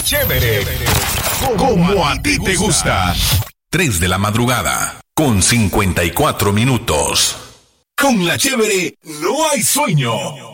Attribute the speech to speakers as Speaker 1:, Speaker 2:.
Speaker 1: Chévere. Como a ti te gusta. 3 de la madrugada, con 54 minutos. Con la Chévere no hay sueño.